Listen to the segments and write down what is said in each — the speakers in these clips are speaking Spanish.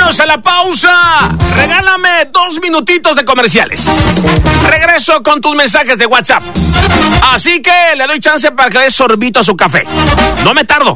Vámonos a la pausa. Regálame 2 minutitos de comerciales. Regreso con tus mensajes de WhatsApp. Así que le doy chance para que le dé sorbito a su café. No me tardo.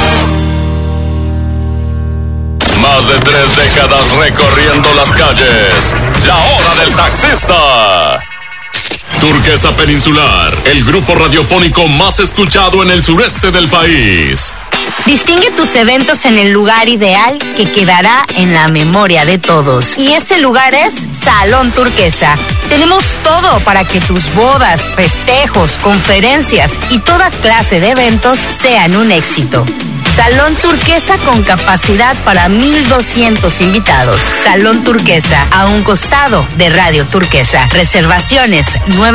Más de 3 décadas recorriendo las calles. La hora del taxista. Turquesa Peninsular, el grupo radiofónico más escuchado en el sureste del país. Distingue tus eventos en el lugar ideal que quedará en la memoria de todos. Y ese lugar es Salón Turquesa. Tenemos todo para que tus bodas, festejos, conferencias y toda clase de eventos sean un éxito. Salón Turquesa con capacidad para 1,200 invitados. Salón Turquesa, a un costado de Radio Turquesa. Reservaciones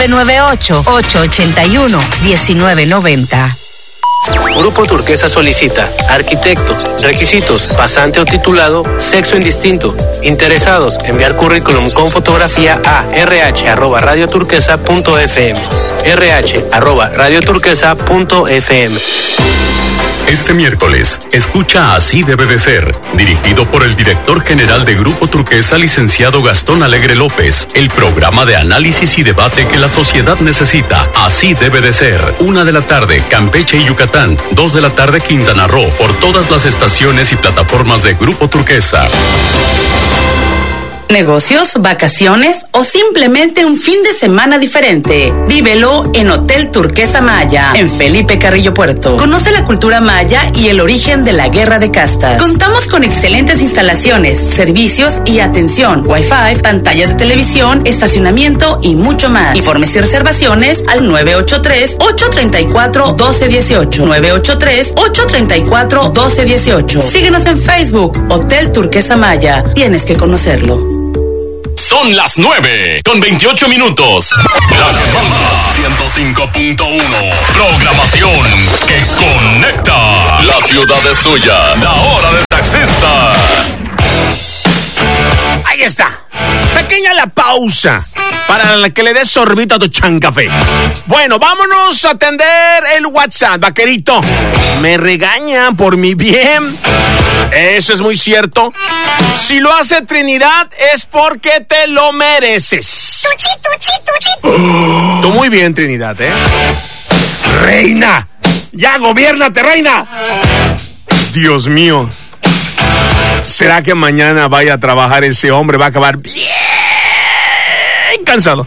998-881-1990. Grupo Turquesa solicita arquitecto, requisitos, pasante o titulado, sexo indistinto. Interesados, enviar currículum con fotografía a rh@radioturquesa.fm. rh@radioturquesa.fm. Este miércoles, escucha Así debe de ser, dirigido por el director general de Grupo Turquesa, licenciado Gastón Alegre López, el programa de análisis y debate que la sociedad necesita. Así debe de ser. 1 de la tarde, Campeche y Yucatán. 2 de la tarde, Quintana Roo, por todas las estaciones y plataformas de Grupo Turquesa. Negocios, vacaciones o simplemente un fin de semana diferente. Vívelo en Hotel Turquesa Maya, en Felipe Carrillo Puerto. Conoce la cultura maya y el origen de la guerra de castas. Contamos con excelentes instalaciones, servicios y atención, Wi-Fi, pantallas de televisión, estacionamiento y mucho más. Informes y reservaciones al 983-834-1218. 983-834-1218. Síguenos en Facebook, Hotel Turquesa Maya. Tienes que conocerlo. Son las 9:28. La Llamada 105.1. Programación que conecta. La ciudad es tuya. La hora del taxista. Ahí está. Pequeña la pausa para la que le des sorbito a tu chancafé. Bueno, vámonos a atender el WhatsApp, vaquerito. Me regañan por mi bien. Eso es muy cierto. Si lo hace Trinidad es porque te lo mereces. Tú muy bien, Trinidad, ¿eh? Reina, ya gobiérnate, reina. Dios mío. ¿Será que mañana vaya a trabajar ese hombre? Va a acabar bien cansado.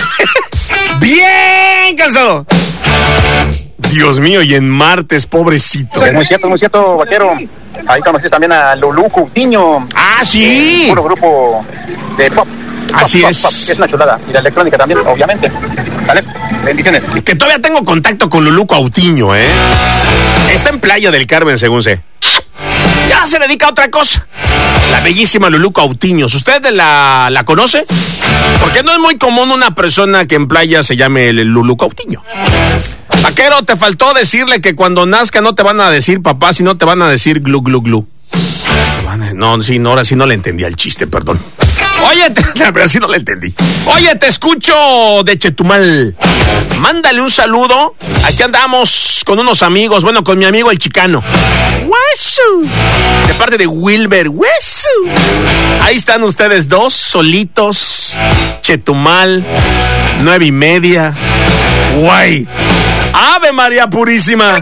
Bien cansado. Dios mío, y en martes, pobrecito. Es muy cierto, vaquero. Ahí conociste también a Lulú Coutinho. Ah, sí. Puro grupo de pop. Así pop, es. Pop. Es una chulada. Y la electrónica también, obviamente. Vale, bendiciones. Que todavía tengo contacto con Lulú Coutinho, ¿eh? Está en Playa del Carmen, según sé. Ya se dedica a otra cosa. La bellísima Lulú Coutinho. ¿Usted la conoce? Porque no es muy común una persona que en playa se llame Lulú Coutinho. Vaquero, te faltó decirle que cuando nazca no te van a decir papá, sino te van a decir glu, glu, glu. No, sí, no, ahora sí no le entendí el chiste, perdón. Oye, pero sí no le entendí. Oye, te escucho de Chetumal. Mándale un saludo. Aquí andamos con unos amigos, bueno, con mi amigo el Chicano. ¡Hueso! De parte de Wilber. ¡Hueso! Ahí están ustedes dos, solitos. Chetumal, 9:30. ¡Guay! ¡Ave María Purísima!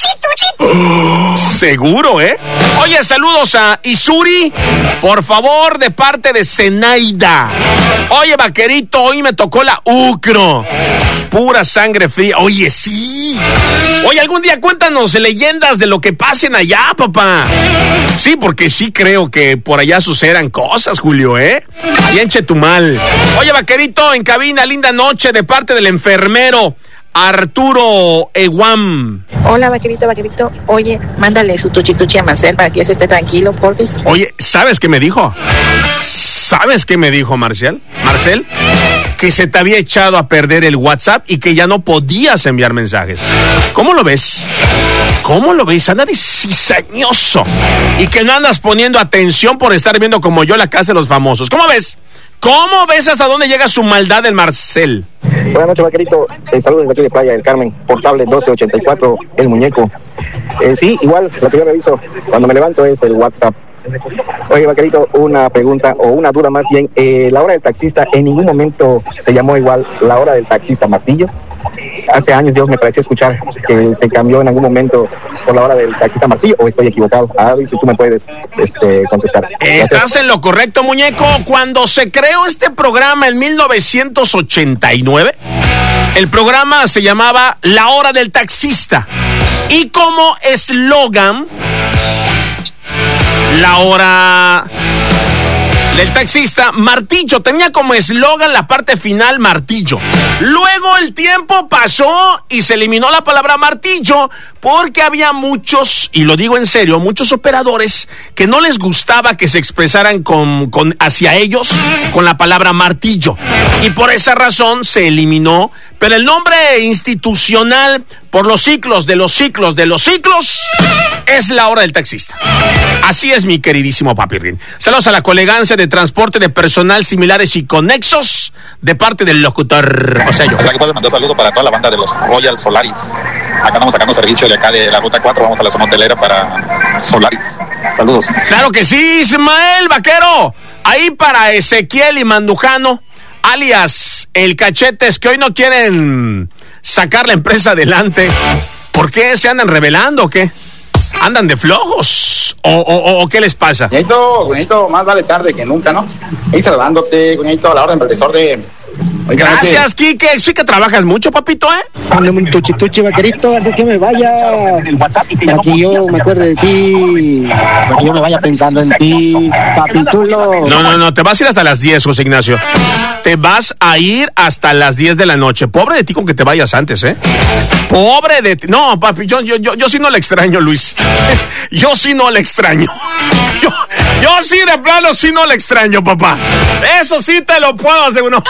Seguro, ¿eh? Oye, saludos a Isuri, por favor, de parte de Zenaida. Oye, vaquerito, hoy me tocó la Ucro. Pura sangre fría. Oye, sí. Oye, algún día cuéntanos leyendas de lo que pasen allá, papá. Sí, porque sí creo que por allá sucedan cosas, Julio, ¿eh? Allá en Chetumal. Oye, vaquerito, en cabina, linda noche de parte del enfermero Arturo Eguam. Hola, vaquerito. Oye, mándale su tuchi a Marcel para que se esté tranquilo, porfis. Oye, ¿sabes qué me dijo? Marcel? Que se te había echado a perder el WhatsApp y que ya no podías enviar mensajes. ¿Cómo lo ves? Anda de cizañoso. Y que no andas poniendo atención por estar viendo como yo La Casa de los Famosos. ¿Cómo ves hasta dónde llega su maldad el Marcel? Buenas noches, vaquerito. Saludos desde aquí de Playa del Carmen, portable 1284, el muñeco. Sí, igual, lo que yo reviso cuando me levanto es el WhatsApp. Oye, Vaquerito, una pregunta o una duda más bien. La hora del taxista en ningún momento se llamó igual la hora del taxista Martillo. Hace años Dios me pareció escuchar que se cambió en algún momento por la hora del taxista Martillo, o estoy equivocado. A ver si tú me puedes contestar. Estás en lo correcto, muñeco. Cuando se creó este programa en 1989, el programa se llamaba La Hora del Taxista. Y como eslogan, la hora del taxista, Martillo. Tenía como eslogan la parte final, Martillo. Luego el tiempo pasó y se eliminó la palabra martillo porque había muchos, y lo digo en serio, muchos operadores que no les gustaba que se expresaran hacia ellos con la palabra martillo. Y por esa razón se eliminó. Pero el nombre institucional, por los ciclos de los ciclos de los ciclos, es La Hora del Taxista. Así es, mi queridísimo Papirrín. Saludos a la colegancia de transporte de personal similares y conexos de parte del locutor Josello. Aquí puedes mandar saludos para toda la banda de los Royal Solaris. Acá estamos sacando servicio de acá de la Ruta 4, vamos a la zona hotelera para Solaris. Saludos. Claro que sí, Ismael Vaquero. Ahí para Ezequiel y Mandujano, alias El Cachetes, que hoy no quieren sacar la empresa adelante. ¿Por qué? ¿Se andan revelando o qué? ¿Andan de flojos? ¿O qué les pasa? Güeyito, más vale tarde que nunca, ¿no? Ahí saludándote, güeyito, a la orden del desorden. Gracias, Quique. Sí que trabajas mucho, papito, ¿eh? Mándame un tuchi, Vaquerito, antes que me vaya. Para que yo me acuerde de ti. Para que yo me vaya pensando en ti, papitulo. No, te vas a ir hasta las 10, José Ignacio. Te vas a ir hasta las 10 de la noche. Pobre de ti con que te vayas antes, ¿eh? Pobre de ti. No, papi, yo sí no le extraño, Luis. Yo sí no le extraño. Yo sí, de plano, sí no le extraño, papá. Eso sí te lo puedo asegurar.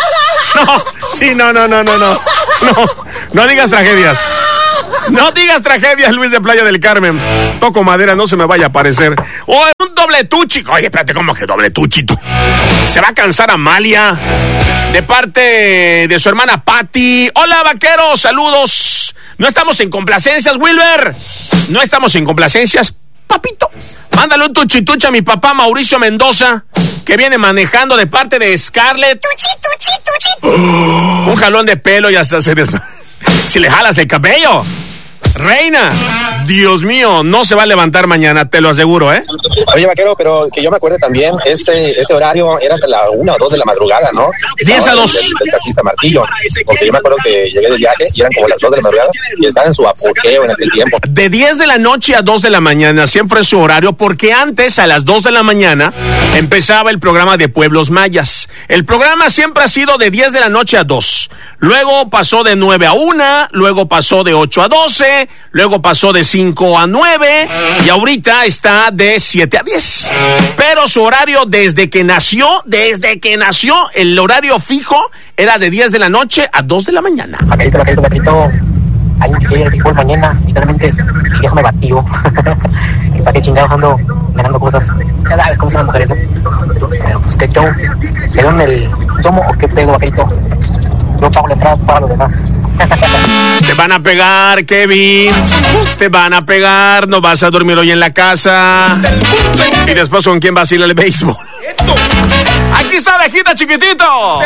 No digas tragedias. No digas tragedias, Luis de Playa del Carmen. Toco madera, no se me vaya a aparecer. Un doble tuchi. Oye, espérate, ¿cómo que doble tuchi tú? Se va a cansar Amalia, de parte de su hermana Patti. Hola, vaquero, saludos. No estamos en complacencias, Wilber. No estamos en complacencias, papito. Mándale un tuchi a mi papá Mauricio Mendoza, que viene manejando de parte de Scarlett. Un jalón de pelo y hasta si le jalas el cabello. Reina, Dios mío, no se va a levantar mañana, te lo aseguro, ¿eh? Oye, vaquero, pero que yo me acuerde también, ese horario era hasta la 1 o 2 de la madrugada, ¿no? 10 a 2. Del taxista Martillo, porque yo me acuerdo que llegué de viaje y eran como las 2 de la madrugada y estaba en su apogeo en aquel tiempo. De 10 de la noche a 2 de la mañana siempre es su horario, porque antes a las 2 de la mañana empezaba el programa de Pueblos Mayas. El programa siempre ha sido de 10 de la noche a 2. Luego pasó de 9 a 1, luego pasó de 8 a 12, luego pasó de 5 a 9 y ahorita está de 7 a 10. Pero su horario desde que nació, el horario fijo era de 10 de la noche a 2 de la mañana. Vaquerito, hay un que dijo mañana, literalmente, mi viejo me batió. ¿Y para qué chingados ando mirando cosas? Ya sabes cómo son las mujeres, ¿no? Pero pues qué show. ¿Le dan el tomo o qué pego, vaquerito? Yo pago la entrada, tú pagas los demás. Te van a pegar, Kevin. Te van a pegar. No vas a dormir hoy en la casa. Y después, ¿con quién vas a ir al béisbol? Aquí está, Vejita Chiquitito.